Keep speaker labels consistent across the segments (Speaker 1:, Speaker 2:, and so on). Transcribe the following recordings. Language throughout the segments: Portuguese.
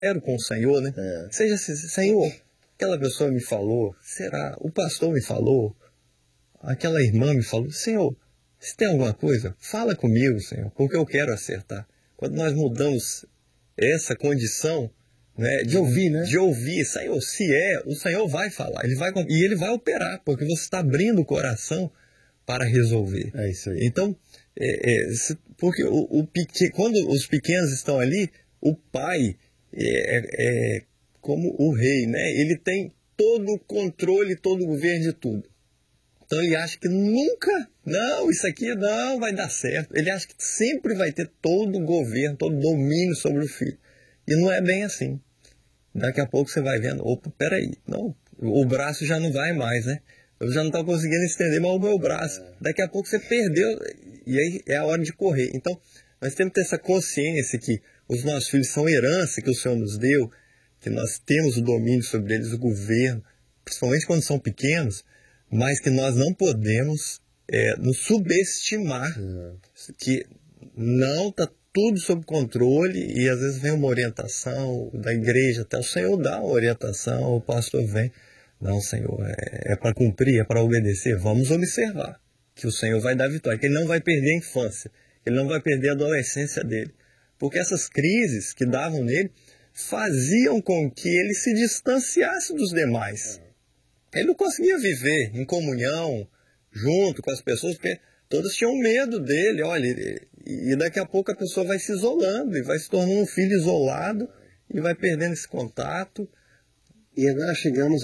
Speaker 1: com o Senhor, né? Seja assim, Senhor, aquela pessoa me falou, será? O pastor me falou, aquela irmã me falou, Senhor, se tem alguma coisa, fala comigo, Senhor, porque eu quero acertar. Quando nós mudamos essa condição, né,
Speaker 2: de ouvir, né?
Speaker 1: De ouvir, Senhor, se é, o Senhor vai falar, e ele vai operar, porque você está abrindo o coração para resolver.
Speaker 2: É isso aí.
Speaker 1: Então, porque quando os pequenos estão ali, o pai é como o rei, né? Ele tem todo o controle, todo o governo de tudo. Então ele acha que nunca, não, isso aqui não vai dar certo. Ele acha que sempre vai ter todo o governo, todo o domínio sobre o filho. E não é bem assim. Daqui a pouco você vai vendo, opa, peraí, não, o braço já não vai mais, né? Eu já não estou conseguindo estender mais o meu braço. Daqui a pouco você perdeu, e aí é a hora de correr. Então, nós temos que ter essa consciência que os nossos filhos são herança que o Senhor nos deu, que nós temos o domínio sobre eles, o governo, principalmente quando são pequenos, mas que nós não podemos nos subestimar, que não está tudo sob controle, e às vezes vem uma orientação da igreja, até o Senhor dá uma orientação, o pastor vem, não, Senhor, é para cumprir, é para obedecer, vamos observar que o Senhor vai dar vitória, que Ele não vai perder a infância, que Ele não vai perder a adolescência dele, porque essas crises que davam nele faziam com que ele se distanciasse dos demais. Ele não conseguia viver em comunhão, junto com as pessoas, porque todos tinham medo dele, olha, e daqui a pouco a pessoa vai se isolando, e vai se tornando um filho isolado, e vai perdendo esse contato.
Speaker 2: E agora chegamos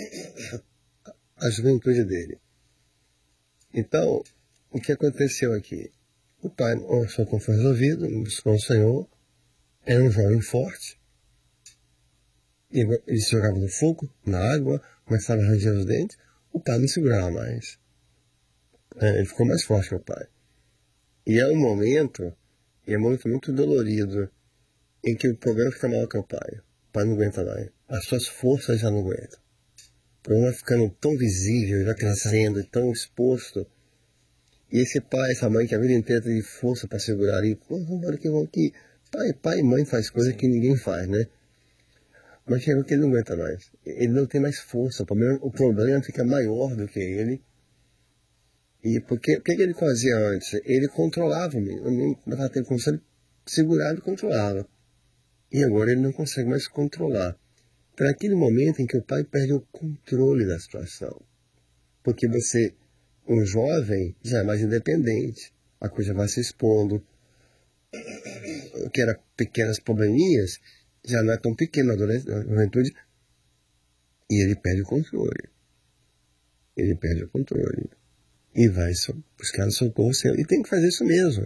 Speaker 2: à juventude dele. Então, o que aconteceu aqui? O pai, o assunto foi resolvido, buscou o Senhor, era um jovem forte, ele se jogava no fogo, na água, começava a ranger os dentes, o pai não segurava mais. Ele ficou mais forte que o pai. E é um momento muito dolorido, em que o problema fica maior que o pai. O pai não aguenta mais. As suas forças já não aguentam. O problema vai ficando tão visível, já crescendo, tão exposto. E esse pai, essa mãe que a vida inteira teve força para segurar ali, vamos aqui. Pai e mãe faz coisa que ninguém faz, né? Mas chegou que ele não aguenta mais. Ele não tem mais força. O problema fica maior do que ele. E o que ele fazia antes? Ele controlava mesmo. Ele tendo condição de segurar e controlava. E agora ele não consegue mais controlar. Para aquele momento em que o pai perde o controle da situação. Porque um jovem, já é mais independente. A coisa vai se expondo. O que era pequenas probleminhas, já não é tão pequeno na juventude, e ele perde o controle. Ele perde o controle. E vai buscar o socorro seu. E tem que fazer isso mesmo.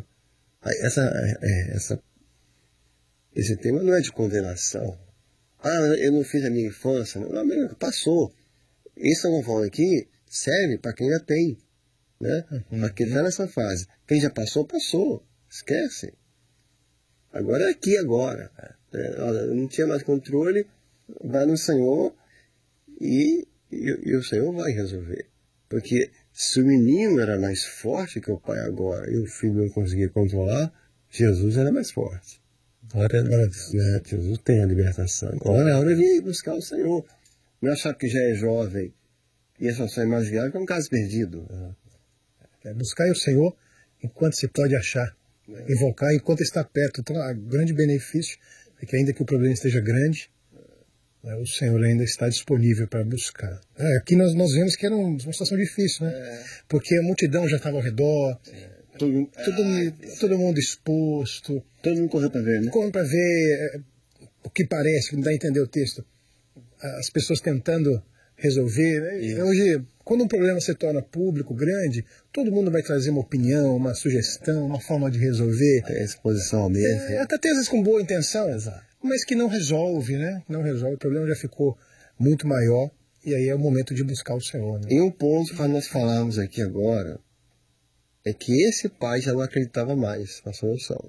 Speaker 2: Esse tema não é de condenação. Eu não fiz a minha infância. Não, passou. Isso que eu vou falando aqui serve para quem já tem. Né? Para quem está nessa fase. Quem já passou, passou. Esquece. Agora é aqui, agora. Não tinha mais controle, vai no Senhor e o Senhor vai resolver. Porque se o menino era mais forte que o pai agora e o filho não conseguia controlar, Jesus era mais forte. Agora, Jesus tem a libertação. Agora é hora de ir buscar o Senhor. Não achar que já é jovem e a situação é mais grave, que é um caso perdido.
Speaker 3: Buscar o Senhor enquanto se pode achar. Invocar enquanto está perto. Então, o grande benefício é que ainda que o problema esteja grande, o Senhor ainda está disponível para buscar. Aqui nós vemos que era uma situação difícil, né? Porque a multidão já estava ao redor, todo mundo exposto.
Speaker 2: Todo mundo correu para ver, né?
Speaker 3: Correu para ver o que parece, que não dá a entender o texto. As pessoas tentando resolver. Né? Hoje, quando um problema se torna público, grande, todo mundo vai trazer uma opinião, uma sugestão, uma forma de resolver.
Speaker 2: É exposição mesmo.
Speaker 3: Até às vezes com boa intenção, mas que não resolve, né? Não resolve. O problema já ficou muito maior e aí é o momento de buscar o Senhor. Né?
Speaker 2: E um ponto para nós falarmos aqui agora é que esse pai já não acreditava mais na solução.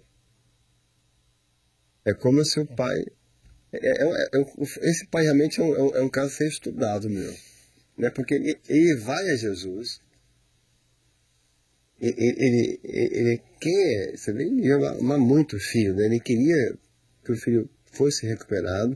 Speaker 2: É como se o pai... esse pai realmente é um caso a ser estudado mesmo. Né? Porque ele vai a Jesus, ele quer, você vê, ele ama muito o filho, né? Ele queria que o filho foi se recuperado,